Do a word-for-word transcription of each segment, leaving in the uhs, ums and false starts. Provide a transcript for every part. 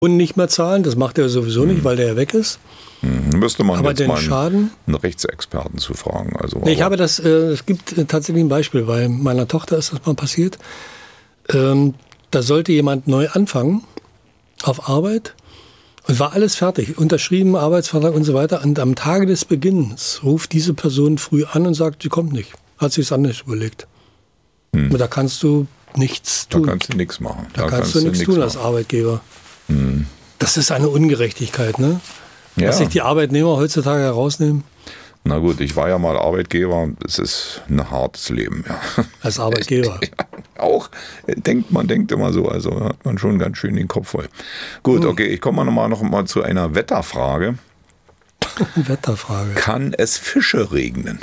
Und nicht mehr zahlen, das macht er sowieso nicht, weil der ja weg ist. Hm, müsste man aber jetzt den mal Schaden, einen Rechtsexperten zu fragen. Also, nee, ich habe das, äh, es gibt äh, tatsächlich ein Beispiel, bei meiner Tochter ist das mal passiert. Ähm, da sollte jemand neu anfangen auf Arbeit und war alles fertig, unterschrieben, Arbeitsvertrag und so weiter. Und am Tage des Beginns ruft diese Person früh an und sagt, sie kommt nicht, hat sich es anders überlegt. Hm. Und da kannst du nichts tun. Da kannst du nichts machen. Da, da kannst, kannst du nichts tun machen. Als Arbeitgeber. Hm. Das ist eine Ungerechtigkeit, ne? Ja. Was sich die Arbeitnehmer heutzutage herausnehmen. Na gut, ich war ja mal Arbeitgeber. Es ist ein hartes Leben, ja. Als Arbeitgeber. Ja, auch, denkt man, denkt immer so. Also hat man schon ganz schön den Kopf voll. Gut, okay, ich komme noch mal, noch mal zu einer Wetterfrage. Wetterfrage. Kann es Fische regnen?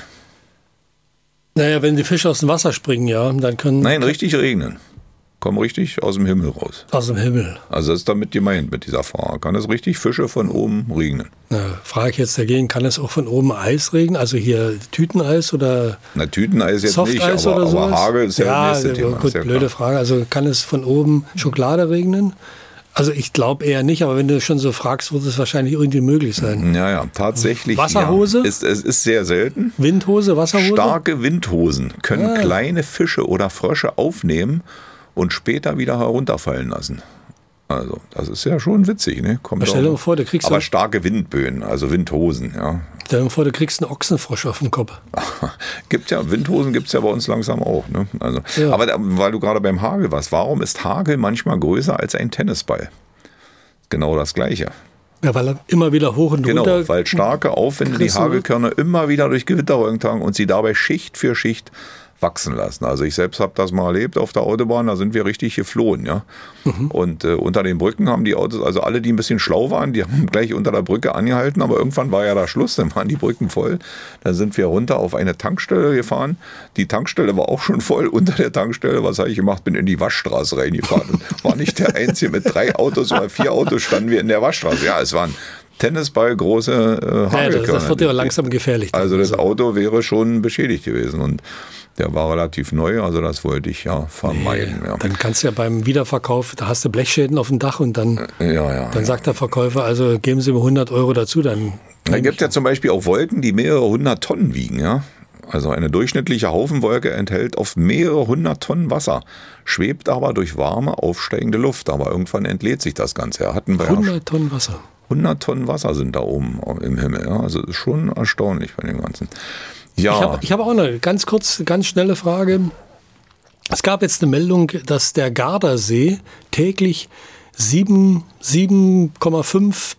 Naja, wenn die Fische aus dem Wasser springen, ja, dann können... Nein, richtig regnen. Kommen richtig aus dem Himmel raus. Aus dem Himmel. Also das ist damit gemeint mit dieser Frage. Kann es richtig Fische von oben regnen? Na, frage ich jetzt dagegen, kann es auch von oben Eis regnen? Also hier Tüteneis oder Na, Tüteneis jetzt nicht, Softeis aber, oder aber Hagel ist ja, ja das nächste Thema. Gut, ja blöde Frage. Also kann es von oben Schokolade regnen? Also ich glaube eher nicht, aber wenn du schon so fragst, wird es wahrscheinlich irgendwie möglich sein. Ja, ja, tatsächlich. Wasserhose? Ja. Es, es ist sehr selten. Windhose, Wasserhose? Starke Windhosen können ah. kleine Fische oder Frösche aufnehmen und später wieder herunterfallen lassen. Also, das ist ja schon witzig, ne? Kommt stell dir mal vor, du kriegst aber du, starke Windböen, also Windhosen, ja. Stell dir mal vor, du kriegst einen Ochsenfrosch auf den Kopf. Gibt ja, Windhosen gibt es ja bei uns langsam auch, ne? Also, ja. Aber da, weil du gerade beim Hagel warst, warum ist Hagel manchmal größer als ein Tennisball? Genau das Gleiche. Ja, weil er immer wieder hoch und runter... Genau, weil starke Aufwinde die Hagelkörner immer wieder durch Gewitterwolken tragen und sie dabei Schicht für Schicht wachsen lassen. Also ich selbst habe das mal erlebt auf der Autobahn, da sind wir richtig geflohen, ja. Mhm. Und äh, unter den Brücken haben die Autos, also alle, die ein bisschen schlau waren, die haben gleich unter der Brücke angehalten, aber irgendwann war ja da Schluss, dann waren die Brücken voll. Dann sind wir runter auf eine Tankstelle gefahren. Die Tankstelle war auch schon voll. Unter der Tankstelle, was habe ich gemacht? Bin in die Waschstraße reingefahren und war nicht der Einzige. Mit drei Autos oder vier Autos standen wir in der Waschstraße. Ja, es waren Tennisball große äh, Hagelkörner. Ja, das, das wird ja langsam gefährlich. Also das Auto wäre schon beschädigt gewesen und der war relativ neu, also das wollte ich ja vermeiden. Nee, ja. Dann kannst du ja beim Wiederverkauf, da hast du Blechschäden auf dem Dach und dann, ja, ja, dann ja. sagt der Verkäufer, also geben Sie mir hundert Euro dazu. Dann da gibt es ja zum Beispiel auch Wolken, die mehrere hundert Tonnen wiegen. Ja? Also eine durchschnittliche Haufenwolke enthält oft mehrere hundert Tonnen Wasser, schwebt aber durch warme, aufsteigende Luft. Aber irgendwann entlädt sich das Ganze. Ja, hatten wir hundert Tonnen Wasser. hundert Tonnen Wasser sind da oben im Himmel. Ja? Also das ist schon erstaunlich bei dem Ganzen. Ja. Ich habe ich hab auch eine ganz kurz, ganz schnelle Frage. Es gab jetzt eine Meldung, dass der Gardasee täglich sieben Komma fünf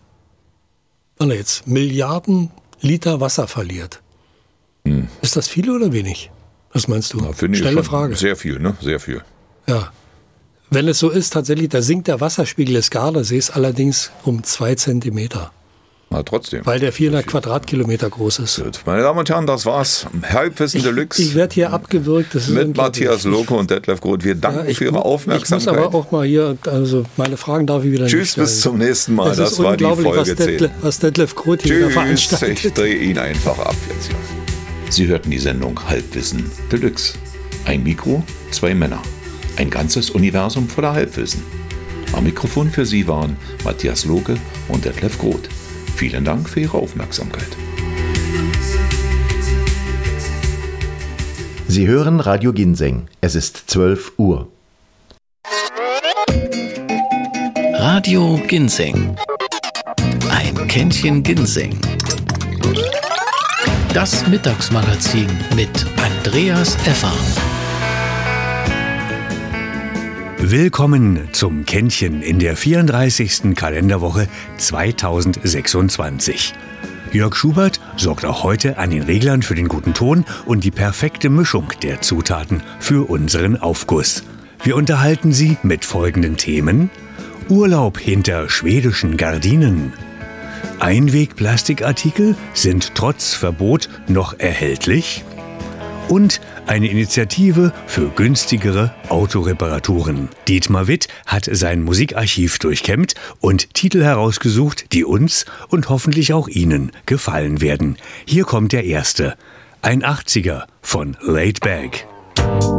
oh jetzt, Milliarden Liter Wasser verliert. Hm. Ist das viel oder wenig? Was meinst du? Na, finde ich Schnelle schon Frage. Sehr viel, ne? Sehr viel. Ja. Wenn es so ist, tatsächlich, da sinkt der Wasserspiegel des Gardasees allerdings um zwei Zentimeter. Na, trotzdem. Weil der vierhundert Quadratkilometer groß ist. Gut. Meine Damen und Herren, das war's. Halbwissen Deluxe. Ich, ich werde hier abgewürgt. Das mit Matthias Loko und Detlef Groth. Wir danken ja, für Ihre Aufmerksamkeit. Ich muss aber auch mal hier, also meine Fragen darf ich wieder Tschüss, nicht stellen. bis zum nächsten Mal. Es das ist war die Folge was Detlef, was Detlef Groth hier Tschüss, veranstaltet. ich drehe ihn einfach ab jetzt hier. Sie hörten die Sendung Halbwissen Deluxe. Ein Mikro, zwei Männer. Ein ganzes Universum voller Halbwissen. Am Mikrofon für Sie waren Matthias Loke und Detlef Groth. Vielen Dank für Ihre Aufmerksamkeit. Sie hören Radio Ginseng. Es ist zwölf Uhr. Radio Ginseng. Ein Kännchen Ginseng. Das Mittagsmagazin mit Andreas Effer. Willkommen zum Kännchen in der vierunddreißigsten Kalenderwoche zweitausendsechsundzwanzig. Jörg Schubert sorgt auch heute an den Reglern für den guten Ton und die perfekte Mischung der Zutaten für unseren Aufguss. Wir unterhalten Sie mit folgenden Themen: Urlaub hinter schwedischen Gardinen. Einwegplastikartikel sind trotz Verbot noch erhältlich. Und eine Initiative für günstigere Autoreparaturen. Dietmar Witt hat sein Musikarchiv durchkämmt und Titel herausgesucht, die uns und hoffentlich auch Ihnen gefallen werden. Hier kommt der erste. Ein achtziger von Laid Back.